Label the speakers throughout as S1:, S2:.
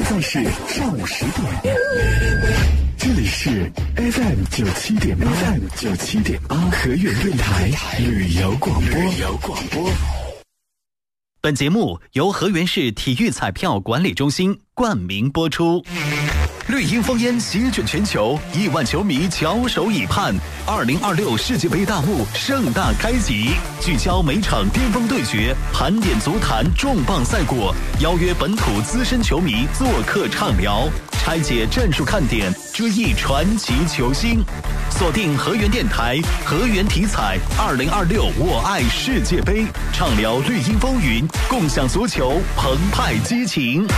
S1: 在是上午10点，这里是 FM 97.8河源电台旅游广播。
S2: 本节目由河源市体育彩票管理中心冠名播出。绿茵烽烟席卷全球，1万球迷翘首以盼。2026世界杯大幕盛大开启，聚焦每场巅峰对决，盘点足坛重磅赛果，邀约本土资深球迷做客畅聊，拆解战术看点，追忆传奇球星。锁定河源电台，河源体彩2026我爱世界杯，畅聊绿茵风云，共享足球澎湃激情。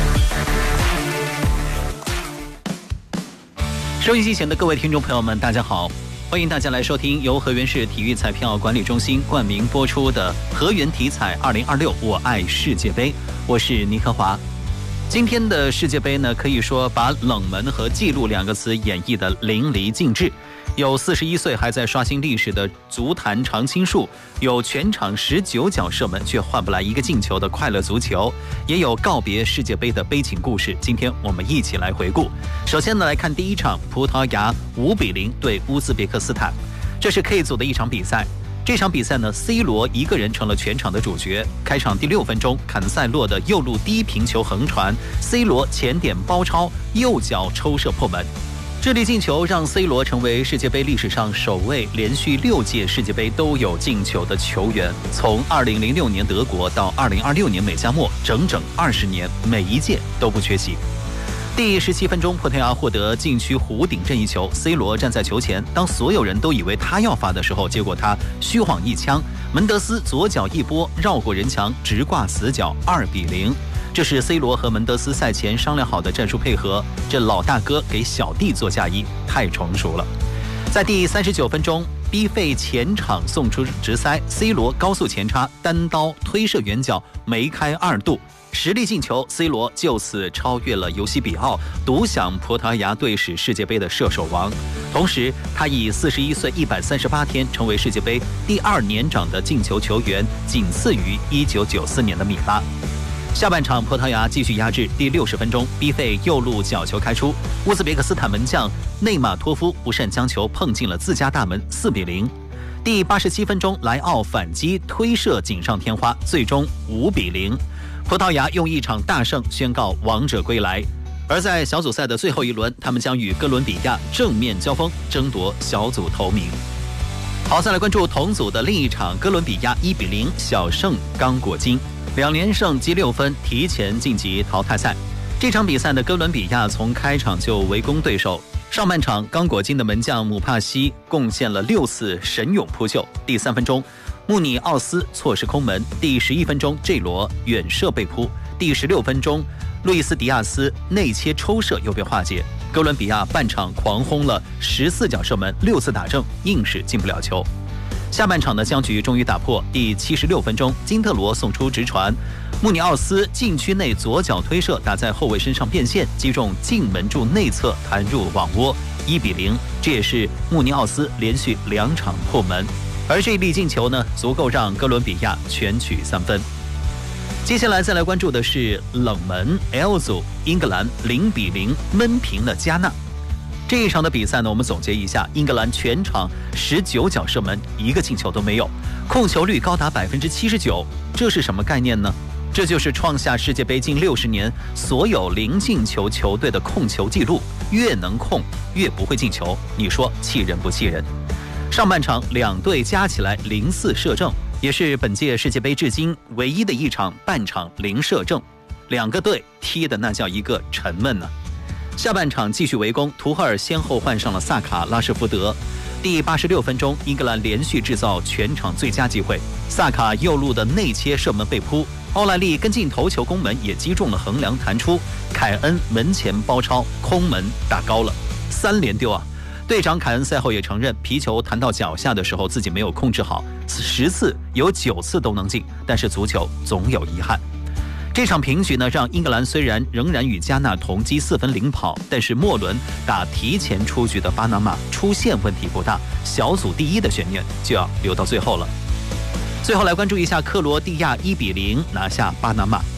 S2: 收音机前的各位听众朋友们，大家好，欢迎大家来收听由河源市体育彩票管理中心冠名播出的河源体彩2026我爱世界杯，我是倪克华。今天的世界杯呢，可以说把冷门和纪录2个词演绎得淋漓尽致。有41岁还在刷新历史的足坛常青树，有全场19脚射门却换不来1个进球的快乐足球，也有告别世界杯的悲情故事。今天我们一起来回顾。首先呢，来看第一场，葡萄牙5-0对乌兹别克斯坦，这是 K 组的一场比赛。这场比赛呢 ，C 罗一个人成了全场的主角。开场第6分钟，坎塞洛的右路低平球横传 ，C 罗前点包抄，右脚抽射破门。这粒进球让 C 罗成为世界杯历史上首位连续6届世界杯都有进球的球员。从2006年德国到2026年美加墨，整整20年，每一届都不缺席。第17分钟，葡萄牙获得禁区弧顶任意球 ，C 罗站在球前，当所有人都以为他要罚的时候，结果他虚晃一枪，门德斯左脚一拨，绕过人墙，直挂死角，2-0。这是 C 罗和门德斯赛前商量好的战术配合，这老大哥给小弟做嫁衣，太成熟了。在第39分钟，逼费前场送出直塞 ，C 罗高速前插，单刀推射远角，梅开2度，实力进球 ，C 罗就此超越了尤西比奥，独享葡萄牙队史世界杯的射手王。同时，他以41岁138天成为世界杯第2年长的进球球员，仅次于1994年的米拉。下半场，葡萄牙继续压制。第60分钟，逼费右路角球开出，乌兹别克斯坦门将内马托夫不慎将球碰进了自家大门，4-0。第87分钟，莱奥反击推射锦上添花，最终5-0。葡萄牙用一场大胜宣告王者归来。而在小组赛的最后一轮，他们将与哥伦比亚正面交锋，争夺小组头名。好，再来关注同组的另一场，哥伦比亚1-0小胜刚果金。2连胜积6分，提前晋级淘汰赛。这场比赛呢，哥伦比亚从开场就围攻对手。上半场，刚果金的门将姆帕西贡献了6次神勇扑救。第3分钟，穆尼奥斯错失空门。第11分钟，J 罗远射被扑。第16分钟，路易斯迪亚斯内切抽射又被化解。哥伦比亚半场狂轰了14脚射门，6次打正，硬是进不了球。下半场的僵局终于打破。第76分钟，金特罗送出直传，穆尼奥斯禁区内左脚推射打在后卫身上变线，击中近门柱内侧，弹入网窝，1-0。这也是穆尼奥斯连续2场破门。而这一粒进球呢，足够让哥伦比亚全取3分。接下来再来关注的是冷门 L 组，英格兰0-0闷平了加纳。这一场的比赛呢，我们总结一下，英格兰全场19脚射门，1个进球都没有，控球率高达79%，这是什么概念呢？这就是创下世界杯近60年所有0进球球队的控球记录，越能控越不会进球，你说气人不气人？上半场2队加起来04射正，也是本届世界杯至今唯一的一场半场0射正，2个队踢的那叫一个沉闷呢。下半场继续围攻，图赫尔先后换上了萨卡、拉什福德。第86分钟，英格兰连续制造全场最佳机会，萨卡右路的内切射门被扑，奥莱利跟进头球攻门也击中了横梁弹出，凯恩门前包抄空门打高了，3连丢啊！队长凯恩赛后也承认，皮球弹到脚下的时候自己没有控制好，10次有9次都能进，但是足球总有遗憾。这场平局呢，让英格兰虽然仍然与加纳同积4分领跑，但是末轮打提前出局的巴拿马出现问题不大，小组第1的悬念就要留到最后了。最后来关注一下克罗地亚1-0拿下巴拿马。